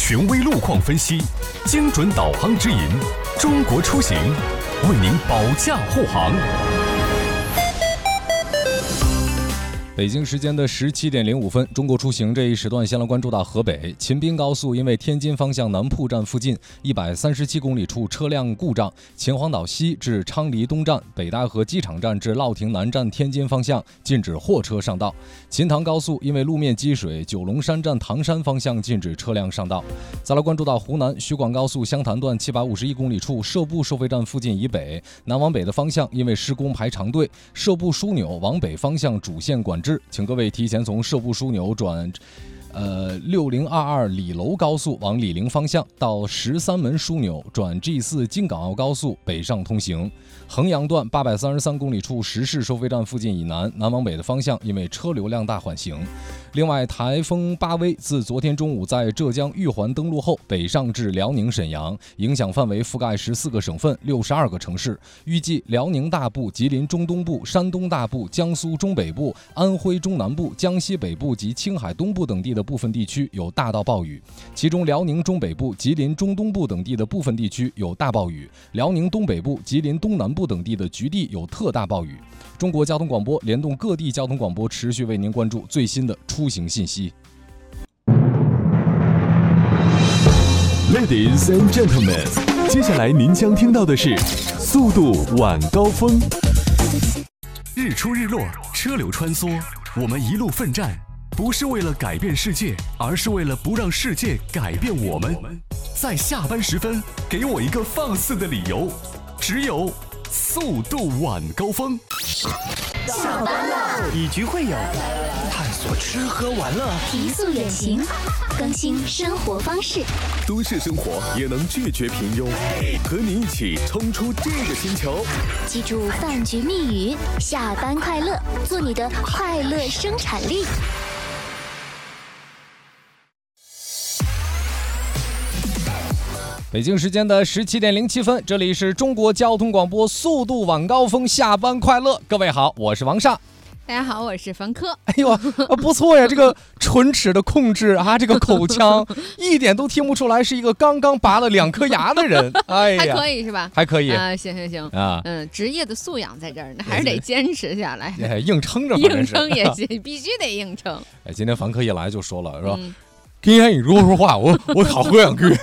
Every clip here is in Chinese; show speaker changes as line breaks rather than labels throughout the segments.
权威路况分析，精准导航指引，中国出行为您保驾护航。北京时间的17点05分，中国出行这一时段先来关注到河北秦滨高速，因为天津方向南铺站附近137公里处车辆故障，秦皇岛西至昌黎东站、北戴河机场站至乐亭南站天津方向禁止货车上道。秦唐高速因为路面积水，九龙山站唐山方向禁止车辆上道。再来关注到湖南徐广高速湘潭段751公里处社部收费站附近以北，南往北的方向因为施工排长队，社部枢纽往北方向主线管制，请各位提前从社部枢纽转6022李楼高速往醴陵方向，到13门枢纽转 G4 京港澳高速北上通行。衡阳段833公里处石市收费站附近以南，南往北的方向因为车流量大缓行。另外，台风巴威自昨天中午在浙江玉环登陆后，北上至辽宁沈阳，影响范围覆盖14个省份、62个城市。预计辽宁大部、吉林中东部、山东大部、江苏中北部、安徽中南部、江西北部及青海东部等地的部分地区有大到暴雨，其中辽宁中北部、吉林中东部等地的部分地区有大暴雨，辽宁东北部、吉林东南部等地的局地有特大暴雨。中国交通广播联动各地交通广播，持续为您关注最新的出行信息。
Ladies and gentlemen， 接下来您将听到的是速度晚高峰。
日出日落，车流穿梭，我们一路奋战，不是为了改变世界，而是为了不让世界改变我们。在下班时分，给我一个放肆的理由，只有速度晚高峰。
下班了，
以局会友，探索吃喝玩乐，
提速远行，更新生活方式。
都市生活也能拒绝平庸，和你一起冲出这个星球。
记住饭局密语：下班快乐，做你的快乐生产力。
北京时间的17点07分，这里是中国交通广播速度晚高峰，下班快乐。各位好，我是王煞。
大家好，我是冯科。
哎呦，不错呀，这个唇齿的控制啊，这个口腔一点都听不出来是一个刚刚拔了2颗牙的人。哎呀，
还可以是吧？
还可以
行
啊，
职业的素养在这儿呢，还是得坚持下来。
硬撑着，
硬撑也行，必须得硬撑。
哎，今天凡科一来就说了，说今天你说话，我好喝2句。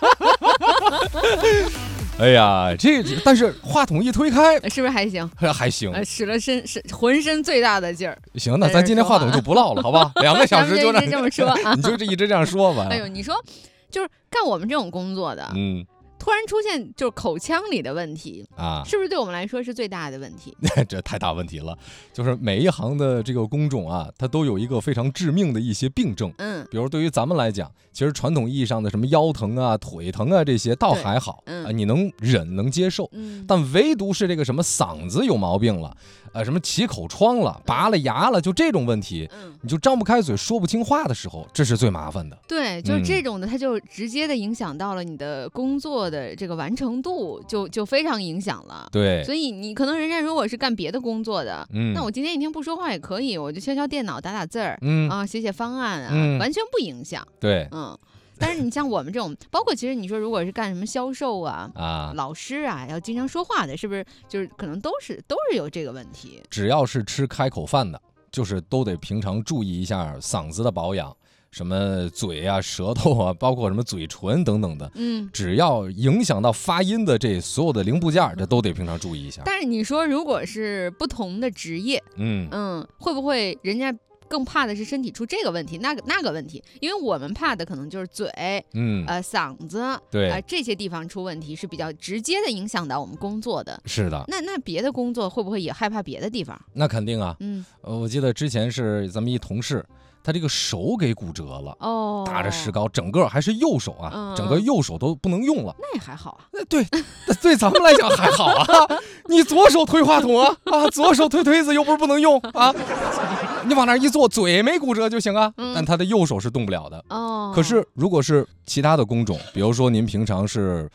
哎呀，但是话筒一推开，
是不是还行？
还行，
使了浑身最大的劲儿。
行，那咱今天话筒就不唠了，好吧？2个小时就
这么说，
你就一直这样说吧。
哎呦，你说就是干我们这种工作的，突然出现就是口腔里的问题啊，是不是对我们来说是最大的问题？
这太大问题了，就是每一行的这个工种啊，它都有一个非常致命的一些病症。比如对于咱们来讲，其实传统意义上的什么腰疼啊、腿疼啊这些倒还好，你能忍能接受，但唯独是这个什么嗓子有毛病了，什么起口疮了、拔了牙了，就这种问题，你就张不开嘴说不清话的时候，这是最麻烦的。
对，就是这种的，它就直接的影响到了你的工作的这个完成度，就非常影响了。
对，
所以你可能人家如果是干别的工作的，那我今天一天不说话也可以，我就敲电脑打打字儿，写方案啊，完全不影响。
对，
但是你像我们这种，包括其实你说如果是干什么销售啊、老师啊，要经常说话的，是不是就是可能都是有这个问题？
只要是吃开口饭的，就是都得平常注意一下嗓子的保养。什么嘴啊、舌头啊，包括什么嘴唇等等的，只要影响到发音的这所有的零部件，这都得平常注意一下。
但是你说，如果是不同的职业，会不会人家更怕的是身体出这个问题，那个问题？因为我们怕的可能就是嘴，嗓子，
对，
这些地方出问题是比较直接的影响到我们工作的。
是的。
那别的工作会不会也害怕别的地方？
那肯定啊。我记得之前是咱们一同事。他这个手给骨折了，打着石膏，整个还是右手啊，整个右手都不能用了。
那也还好啊。
对咱们来讲还好啊。你左手推话筒啊，左手推推子又不是不能用啊。你往那一坐，嘴没骨折就行啊。但他的右手是动不了的。可是如果是其他的工种，比如说您平常是